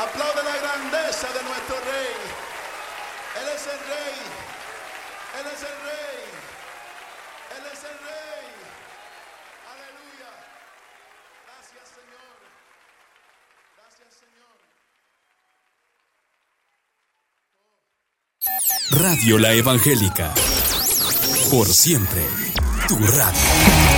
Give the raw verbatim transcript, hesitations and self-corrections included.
Aplaude la grandeza de nuestro Rey. Él es el Rey. Él es el Rey. Él es el Rey. Aleluya. Gracias, Señor. Gracias, Señor. Radio La Evangélica. Por siempre, tu radio.